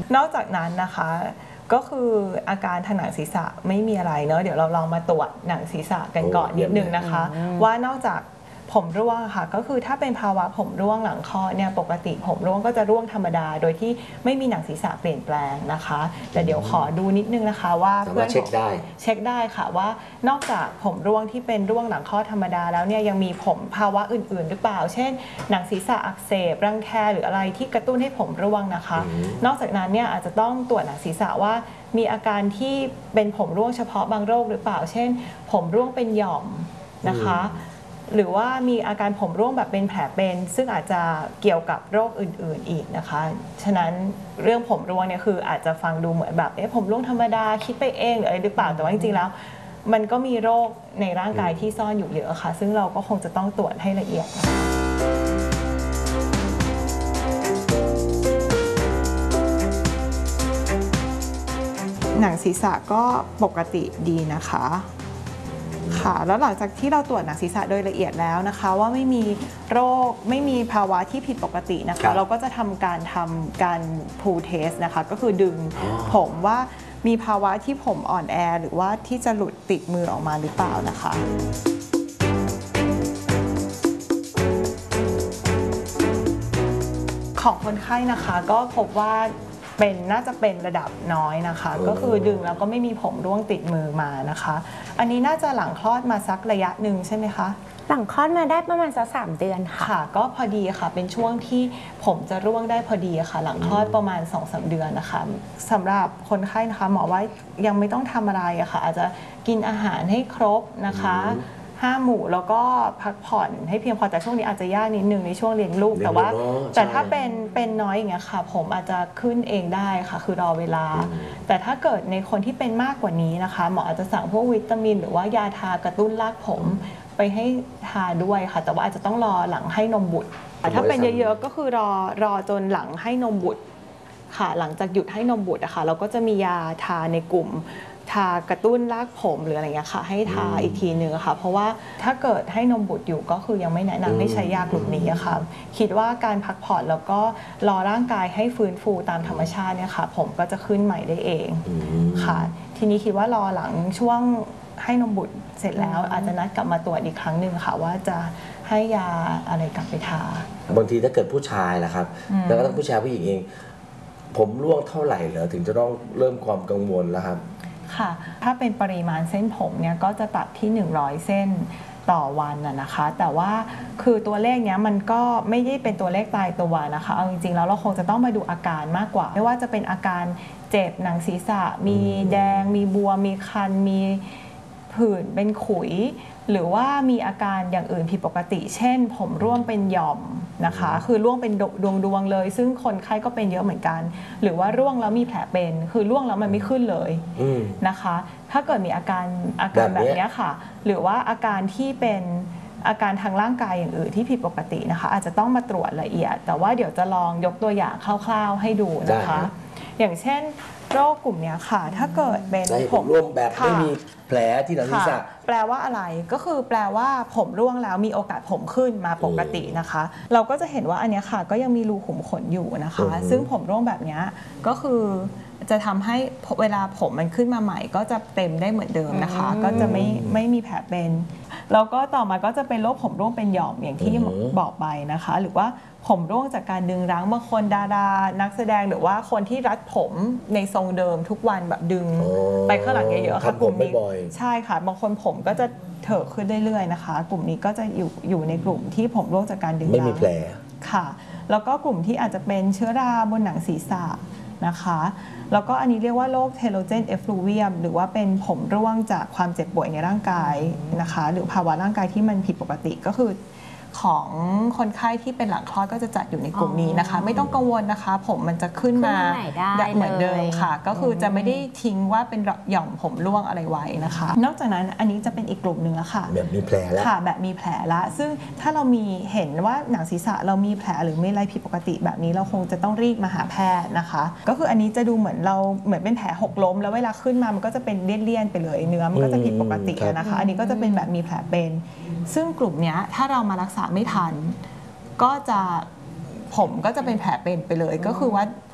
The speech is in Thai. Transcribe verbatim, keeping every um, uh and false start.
นอกจากนั้นนะคะก็คืออาการทางหนังศีรษะไม่มีอะไรเนอะเดี๋ยวเราลองมาตรวจหนังศีรษะกันก่อนนิดนึงนะคะว่านอกจากผมร่วงค่ะก็คือถ้าเป็นภาวะผมร่วงหลังคลอดเนี่ยปกติผมร่วงก็จะร่วงธรรมดาโดยที่ไม่มีหนังศีรษะเปลี่ยนแปลงนะคะแต่เดี๋ยวขอดูนิดนึงนะคะว่าเพื่อนเช็คได้เช็คได้ค่ะว่านอกจากผมร่วงที่เป็นร่วงหลังคลอดธรรมดาแล้วเนี่ยยังมีผมภาวะอื่นๆหรือเปล่าเช่นหนังศีรษะอักเสบรังแคหรืออะไรที่กระตุ้นให้ผมร่วงนะคะนอกจากนั้นเนี่ยอาจจะต้องตรวจหนังศีรษะว่ามีอาการที่เป็นผมร่วงเฉพาะบางโรคหรือเปล่าเช่นผมร่วงเป็นหย่อมนะคะหรือว่ามีอาการผมร่วงแบบเป็นแผลเป็นซึ่งอาจจะเกี่ยวกับโรคอื่นๆอีกนะคะฉะนั้นเรื่องผมร่วงเนี่ยคืออาจจะฟังดูเหมือนแบบเอ๊ะผมร่วงธรรมดาคิดไปเองหรืออะไรหรือเปล่าแต่ว่าจริงๆแล้วมันก็มีโรคในร่างกายที่ซ่อนอยู่เยอะค่ะซึ่งเราก็คงจะต้องตรวจให้ละเอียดหนังศีรษะก็ปกติดีนะคะค่ะแล้วหลังจากที่เราตรวจหนังศีรษะโดยละเอียดแล้วนะคะว่าไม่มีโรคไม่มีภาวะที่ผิดปกตินะคะเราก็จะทำการทำการ pull test นะคะก็คือดึงผมว่ามีภาวะที่ผมอ่อนแอหรือว่าที่จะหลุดติดมือออกมาหรือเปล่านะคะของคนไข้นะคะก็พบว่าเป็นน่าจะเป็นระดับน้อยนะคะก็คือดึงแล้วก็ไม่มีผมร่วงติดมือมานะคะอันนี้น่าจะหลังคลอดมาสักระยะหนึ่งใช่ไหมคะหลังคลอดมาได้ประมาณสักสามเดือนค่ะค่ะก็พอดีค่ะเป็นช่วงที่ผมจะร่วงได้พอดีค่ะหลังคลอดประมาณ สองถึงสาม เดือนนะคะสำหรับคนไข้นะคะหมอว่ายังไม่ต้องทำอะไรอะค่ะอาจจะกินอาหารให้ครบนะคะห้าหมู่แล้วก็พักผ่อนให้เพียงพอแต่ช่วงนี้อาจจะยากนิดนึงในช่วงเลี้ยงลูกแต่ว่าแต่ถ้าเป็นเป็นน้อยอย่างเงี้ยค่ะผมอาจจะขึ้นเองได้ค่ะคือรอเวลาแต่ถ้าเกิดในคนที่เป็นมากกว่านี้นะคะหมออาจจะสั่งพวกวิตามินหรือว่ายาทากระตุ้นรากผมไปให้ทาด้วยค่ะแต่ว่าอาจจะต้องรอหลังให้นมบุตรถ้าเป็นเยอะๆก็คือรอรอจนหลังให้นมบุตรค่ะหลังจากหยุดให้นมบุตรนะคะเราก็จะมียาทาในกลุ่มทากระตุ้นรากผมหรืออะไรเงี้ยค่ะให้ทาอีกทีนึงค่ะเพราะว่าถ้าเกิดให้นมบุตรอยู่ก็คือยังไม่แนะนำให้ใช้ยากลุ่มนี้ค่ะคิดว่าการพักผ่อนแล้วก็รอร่างกายให้ฟื้นฟูตามธรรมชาติเนี่ยค่ะผมก็จะขึ้นใหม่ได้เองค่ะทีนี้คิดว่ารอหลังช่วงให้นมบุตรเสร็จแล้วอาจจะนัดกลับมาตรวจอีกครั้งหนึ่งค่ะว่าจะให้ยาอะไรกลับไปทาบางทีถ้าเกิดผู้ชายล่ะครับแล้วก็ทั้งผู้ชายผู้หญิงเองผมร่วงเท่าไหร่เหรอถึงจะต้องเริ่มความกังวลแล้วครับค่ะถ้าเป็นปริมาณเส้นผมเนี่ยก็จะตัดที่หนึ่งร้อยเส้นต่อวันน่ะนะคะแต่ว่าคือตัวเลขเนี้ยมันก็ไม่ได้เป็นตัวเลขตายตัวนะคะเอาจริงๆแล้วเราคงจะต้องมาดูอาการมากกว่าไม่ว่าจะเป็นอาการเจ็บหนังศีรษะมีแดงมีบวมมีคันมีผื่นเป็นขุยหรือว่ามีอาการอย่างอื่นผิดปกติเช่นผมร่วงเป็นหย่อมนะคะคือร่วงเป็นดวงดวงเลยซึ่งคนไข้ก็เป็นเยอะเหมือนกันหรือว่าร่วงแล้วมีแผลเป็นคือร่วงแล้วมันไม่ขึ้นเลยนะคะถ้าเกิดมีอาการอาการแบบนี้ค่ะหรือว่าอาการที่เป็นอาการทางร่างกายอย่างอื่นที่ผิดปกตินะคะอาจจะต้องมาตรวจละเอียดแต่ว่าเดี๋ยวจะลองยกตัวอย่างคร่าวๆให้ดูนะคะอย่างเช่นโรคกลุ่มนี้ค่ะถ้าเกิดเป็นผมร่วงแบบไม่มีแผลที่หนังศีรษะแปลว่าอะไรก็คือแปลว่าผมร่วงแล้วมีโอกาสผมขึ้นมาปกตินะคะเราก็จะเห็นว่าอันนี้ค่ะก็ยังมีรูขุมขนอยู่นะคะซึ่งผมร่วงแบบนี้ก็คือจะทำให้เวลาผมมันขึ้นมาใหม่ก็จะเต็มได้เหมือนเดิมนะคะก็จะไม่ไม่มีแผลเป็นแล้วก็ต่อมาก็จะเป็นโรคผมร่วงเป็นหย่อมอย่างที่บอกไปนะคะหรือว่าผมร่วงจากการดึงรั้งบางคนดารานักแสดงหรือว่าคนที่รัดผมในทรงเดิมทุกวันแบบดึงไปข้างหลังเยอะๆค่ะกลุ่มนี้ใช่ค่ะบางคนผมก็จะเถอะขึ้นเรื่อยๆนะคะกลุ่มนี้ก็จะอยู่อยู่ในกลุ่มที่ผมร่วงจากการดึงรั้งไม่มีแผลค่ะแล้วก็กลุ่มที่อาจจะเป็นเชื้อราบนหนังศีรษะนะคะแล้วก็อันนี้เรียกว่าโรคเทโลเจนเอฟลูเวียมหรือว่าเป็นผมร่วงจากความเจ็บป่วยในร่างกายนะคะหรือภาวะร่างกายที่มันผิดปกติก็คือของคนไข้ที่เป็นหลังคลอดก็จะจัดอยู่ในกลุ่มนี้นะคะไม่ต้องกังวลนะคะผมมันจะขึ้นมาเหมือนเดิมค่ะก็คือจะไม่ได้ทิ้งว่าเป็นหย่อมผมร่วงอะไรไว้นะคะนอกจากนั้นอันนี้จะเป็นอีกกลุ่มหนึ่งแล้วค่ะแบบมีแผลแล้วค่ะแบบมีแผลละซึ่งถ้าเรามีเห็นว่าหนังศีรษะเรามีแผลหรือไม่อะไรผิดปกติแบบนี้เราคงจะต้องรีบมาหาแพทย์นะคะก็คืออันนี้จะดูเหมือนเราเหมือนเป็นแผลหกล้มแล้วเวลาขึ้นมามันก็จะเป็นเลี่ยนๆไปเลยเนื้อมันก็จะผิดปกตินะคะอันนี้ก็จะเป็นแบบมีแผลเป็นซึ่งกลุ่มนี้ถ้าเรามารักษาไม่ทันก็จะผมก็จะเป็นแผลเป็นไปเลยก็คือว่า